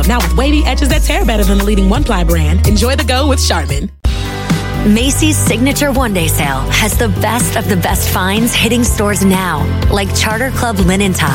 Now with wavy edges that tear better than the leading one-ply brand, enjoy the go with Charmin. Macy's Signature One Day Sale has the best of the best finds hitting stores now, like Charter Club linen tops.